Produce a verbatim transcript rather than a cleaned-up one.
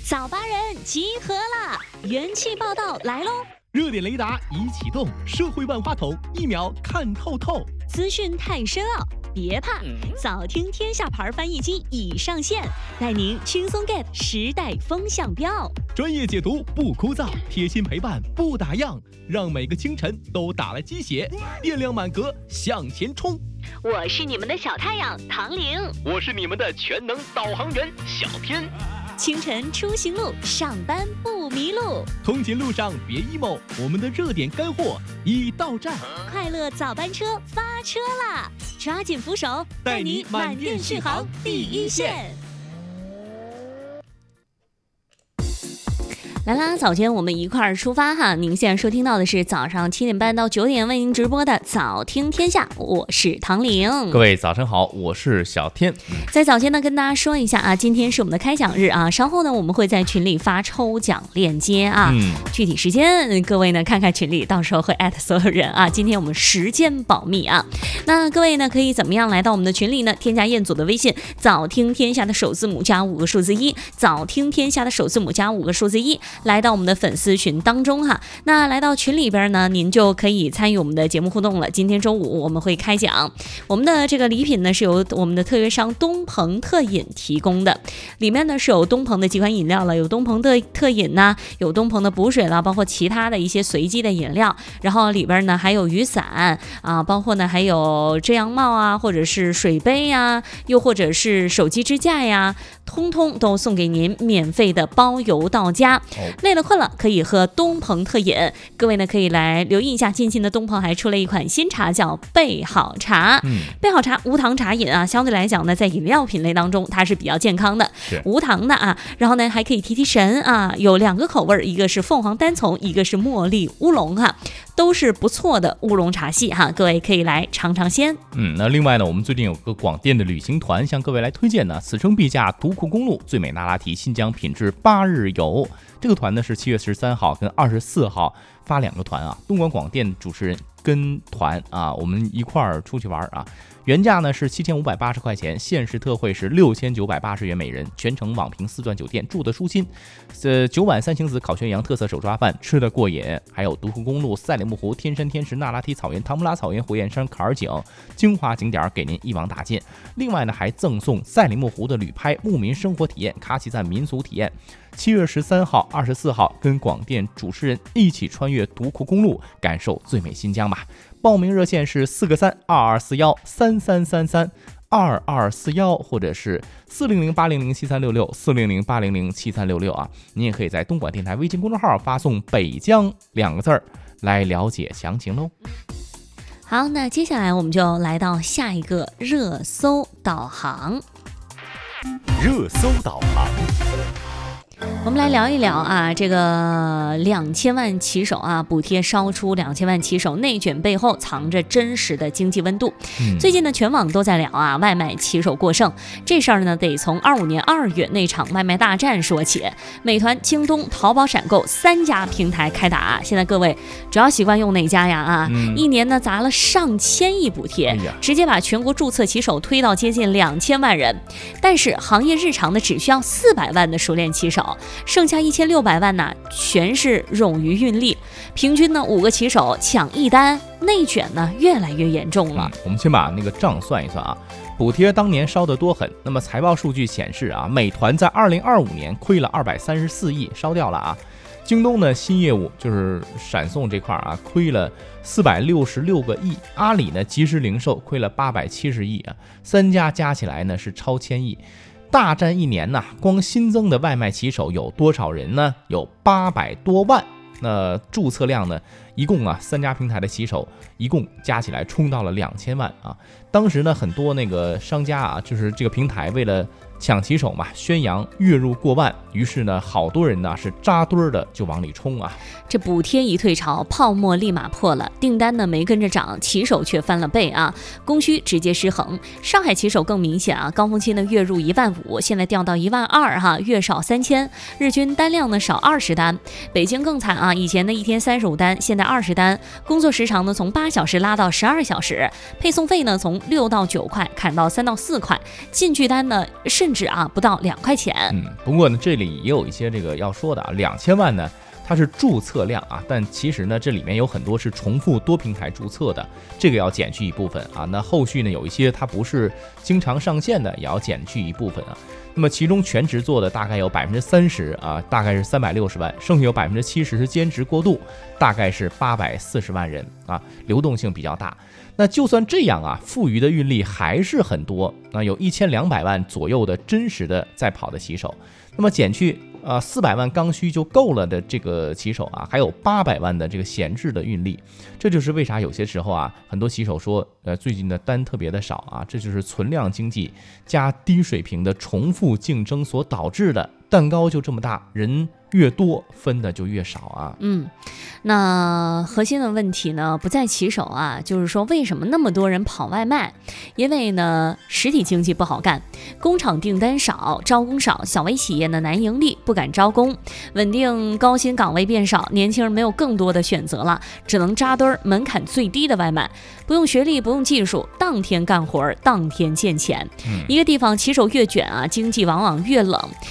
早八人集合啦！元气报道来喽！ 热点雷达已启动，社会万花筒一秒看透透。 资讯太深奥，别怕，早听天下牌翻译机已上线，带您轻松 get 时代风向标。 专业解读不枯燥，贴心陪伴不打烊，让每个清晨都打了鸡血，电量满格向前冲。 我是你们的小太阳唐玲， 我是你们的全能导航员小天。 清晨出行路，上班不迷路。 通勤路上别 emo， 我们的热点干货已到站。 快乐早班车发车啦！抓紧扶手，带你满电续航第一线。来啦，早间我们一块儿出发哈！您现在收听到的是早上七点半到九点为您直播的早听天下，我是唐玲。 各位早上好，我是小天。 在早间呢，跟大家说一下啊，今天是我们的开奖日啊，稍后呢我们会在群里发抽奖链接啊，嗯、具体时间各位呢看看群里，到时候会艾特所有人啊。今天我们时间保密啊，那各位呢可以怎么样来到我们的群里呢？添加彦祖的微信，早听天下的首字母加五个数字一，早听天下的首字母加五个数字一。来到我们的粉丝群当中哈，那来到群里边呢，您就可以参与我们的节目互动了。今天中午我们会开奖，我们的这个礼品呢是由我们的特约商东鹏特饮提供的，里面呢是有东鹏的几款饮料了，有东鹏的特饮呐、啊，有东鹏的补水了，包括其他的一些随机的饮料，然后里边呢还有雨伞啊，包括呢还有遮阳帽啊，或者是水杯呀，又或者是手机支架呀，通通都送给您免费的包邮到家。累了困了可以喝东鹏特饮，各位呢可以来留意一下，近期的东鹏还出了一款新茶叫备好茶、嗯、备好茶无糖茶饮啊，相对来讲呢在饮料品类当中它是比较健康的，无糖的啊，然后呢还可以提提神啊，有两个口味，一个是凤凰单丛，一个是茉莉乌龙哈，都是不错的乌龙茶系哈，各位可以来尝尝鲜。 嗯，那另外呢，我们最近有个广电的旅行团向各位来推荐呢，此生必驾独库公路最美那拉提新疆品质八日游。这个团呢是七月十三号跟二十四号发两个团啊，东莞广电主持人跟团啊，我们一块儿出去玩啊。原价呢是七千五百八十块钱，限时特惠是六千九百八十元每人，全程网评四钻酒店，住得舒心。呃，九碗三星子烤全羊特色手抓饭，吃得过瘾。还有独库公路、赛里木湖、天山天池、那拉提草原、唐木拉草原、火焰山、坎儿井精华景点给您一网打尽。另外呢，还赠送赛里木湖的旅拍、牧民生活体验、卡其赞民俗体验。七月十三号、二十四号，跟广电主持人一起穿越独库公路，感受最美新疆吧。报名热线是四个三二二四幺三三三三二二四幺，或者是四零零八零零七三六六四零零八零零七三六六啊。您也可以在东莞电台微信公众号发送“北疆”两个字儿来了解详情喽。 好，那接下来我们就来到下一个热搜导航。 热搜导航。 我们来聊一聊啊，这个两千万骑手啊，补贴烧出两千万骑手，内卷背后藏着真实的经济温度。嗯、最近呢，全网都在聊啊，外卖骑手过剩这事儿呢，得从二五年二月那场外卖大战说起。美团、京东、淘宝、闪购三家平台开打，现在各位只要习惯用哪家呀啊，嗯、一年呢砸了上千亿补贴，哎、直接把全国注册骑手推到接近两千万人。但是行业日常的只需要四百万的熟练骑手。剩下一千六百万呢，全是冗余运力，平均呢五个骑手抢一单，内卷呢越来越严重了。 嗯、我们先把那个账算一算啊，补贴当年烧得多狠。那么财报数据显示啊，美团在二零二五年亏了二百三十四亿，烧掉了啊。京东呢新业务就是闪送这块啊，亏了四百六十六个亿。阿里呢即时零售亏了八百七十亿啊，三家加起来呢是超千亿。大战一年呐，光新增的外卖骑手有多少人呢？有八百多万。那注册量呢？一共啊，三家平台的骑手一共加起来冲到了两千万啊。当时呢，很多那个商家啊，就是这个平台为了抢骑手嘛，宣扬月入过万，于是呢，好多人呢是扎堆的就往里冲啊。 这补贴一退潮，泡沫立马破了，订单呢没跟着涨，骑手却翻了倍啊，供需直接失衡。上海骑手更明显啊，高峰期呢月入一万五，现在掉到一万二哈，月少三千，日均单量呢少二十单。北京更惨啊，以前呢一天三十五单，现在二十单，工作时长呢从八小时拉到十二小时，配送费呢从六到九块砍到三到四块，进去单呢甚甚至啊不到两块钱。 嗯，不过呢，这里也有一些这个要说的啊，两千万呢。它是注册量啊，但其实呢，这里面有很多是重复多平台注册的，这个要减去一部分啊。那后续呢，有一些它不是经常上线的，也要减去一部分啊。那么其中全职做的大概有百分之三十啊，大概是三百六十万，剩下有百分之七十是兼职过渡，大概是八百四十万人啊，流动性比较大。那就算这样啊，富余的运力还是很多，那有一千两百万左右的真实的在跑的骑手，那么减去。啊，四百万刚需就够了的这个骑手啊，还有八百万的这个闲置的运力，这就是为啥有些时候啊，很多骑手说，呃，最近的单特别的少啊，这就是存量经济加低水平的重复竞争所导致的。蛋糕就这么大，人越多分的就越少啊。 嗯，那核心的问题呢不在骑手啊，就是说为什么那么多人跑外卖？因为呢实体经济不好干，工厂订单少，招工少，小微企业呢难盈利，不敢招工，稳定高薪岗位变少，年轻人没有更多的选择了，只能扎堆儿门槛最低的外卖，不用学历，不用技术，当天干活，当天见钱。 嗯、 一个地方骑手越卷啊，经济往往越冷。